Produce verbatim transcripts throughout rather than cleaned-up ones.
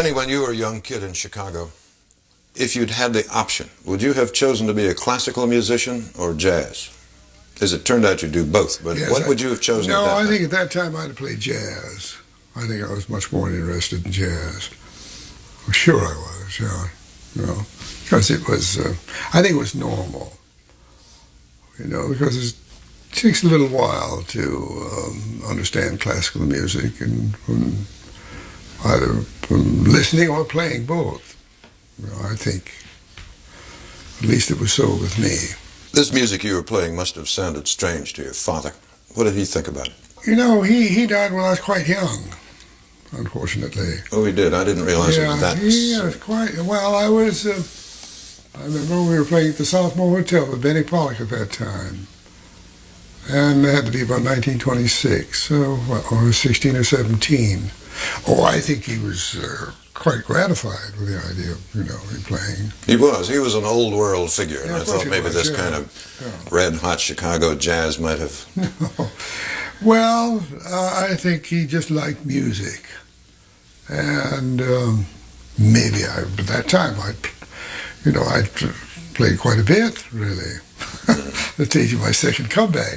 Benny, when you were a young kid in Chicago, if you'd had the option, would you have chosen to be a classical musician or jazz? As it turned out, you do both, but yes, what I, would you have chosen? No, at that I time? think at that time I'd have played jazz. I think I was much more interested in jazz. I'm sure I was, yeah. You know, because it was, uh, I think it was normal. You know, because it takes a little while to um, understand classical music, and from either from listening or playing both. You know, I think, at least it was so with me. This music you were playing must have sounded strange to your father. What did he think about it? You know, he, he died when I was quite young, unfortunately. Oh, he did? I didn't realize yeah, it was that. He was quite, well, I was, uh, I remember we were playing at the Southmore Hotel with Benny Pollock at that time. And it had to be about nineteen twenty-six, so, well, I was sixteen or seventeen. Oh, I think he was uh, quite gratified with the idea of, you know, me playing. He was. He was an old world figure, and Yeah, I of course thought he maybe was, this yeah. kind of Yeah. red-hot Chicago jazz might have... No. Well, uh, I think he just liked music. And um, maybe I, at that time, I, you know, I played quite a bit, really. The stage of my second comeback.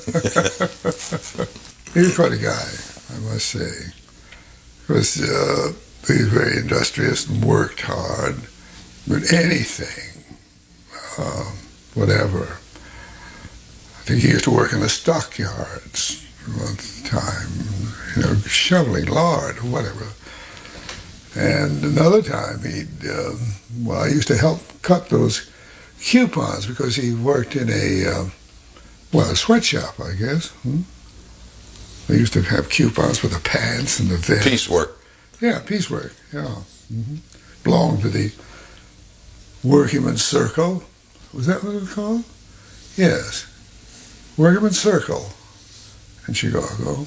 He was quite a guy, I must say. Because uh, he was very industrious and worked hard. But anything, uh, whatever. I think he used to work in the stockyards one time, you know, shoveling lard or whatever. And another time he'd, um, well, I used to help cut those coupons because he worked in a, uh, well, a sweatshop, I guess. Hmm? They used to have coupons for the pants and the vest. Piecework. Yeah, piecework, yeah. Mm-hmm. Belonged to the Workingman's Circle. Was that what it was called? Yes. Workingman's Circle in Chicago.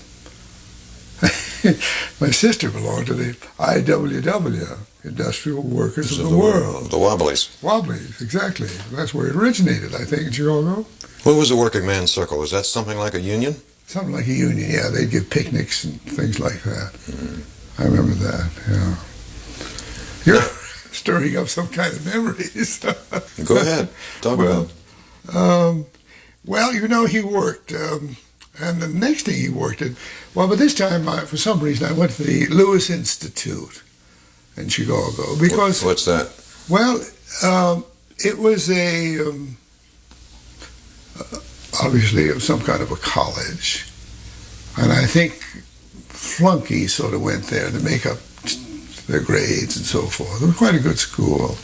My sister belonged to the I W W, Industrial Workers of the, the World. The Wobblies. Wobblies, exactly. That's where it originated, I think, in Chicago. What was the Working Man's Circle? Was that something like a union? Something like a union, yeah. They'd give picnics and things like that. Mm. I remember that, yeah. You're stirring up some kind of memories. Go ahead. Talk well, about it. Um, well, you know, he worked, um, and the next thing he worked at, well, but this time, I, for some reason, I went to the Lewis Institute in Chicago because... What's that? Well, um, it was a, um, uh, obviously, it was some kind of a college, and I think flunkies sort of went there to make up their grades and so forth. It was quite a good school.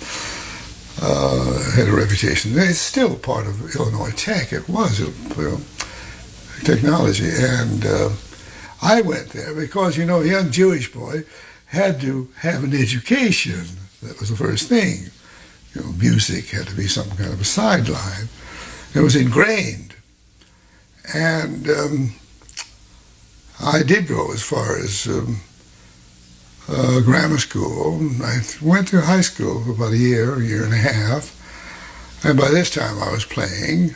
Uh, had a reputation. It's still part of Illinois Tech. It was, you know, technology. And uh, I went there because, you know, a young Jewish boy had to have an education. That was the first thing. You know, music had to be some kind of a sideline. It was ingrained. And um, I did go as far as um, uh, grammar school. I went to high school for about a year, a year and a half. And by this time I was playing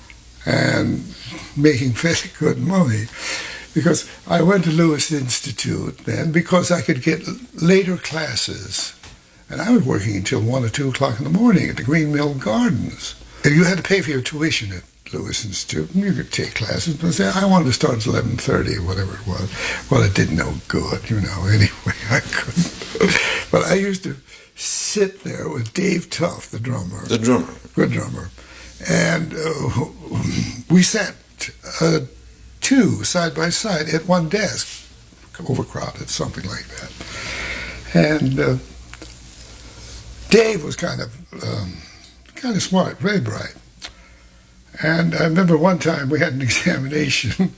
and making very good money because I went to Lewis Institute then because I could get later classes. And I was working until one or two o'clock in the morning at the Green Mill Gardens. And you had to pay for your tuition at Lewis Institute, and you could take classes, but I wanted to start at eleven thirty or whatever it was. Well, it did no good, you know, anyway, I couldn't. But I used to sit there with Dave Tuff, the drummer. The drummer. Good drummer. And uh, we sat uh, two side by side at one desk, overcrowded, something like that. And uh, Dave was kind of, um, kind of smart, very bright. And I remember one time we had an examination,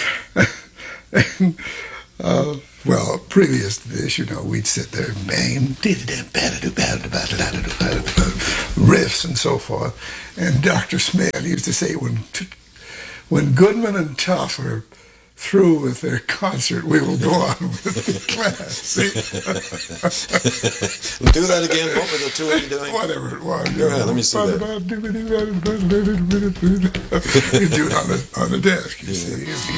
and, uh, well, previous to this, you know, we'd sit there and bang, riffs and so forth. And Doctor Smith used to say, when when Goodman and Tuff are through with their concert, we will go on with the class. See? Do that again. What were the two of you doing? Whatever it was. Go ahead, let me see that. You do it on the, on the desk, you see.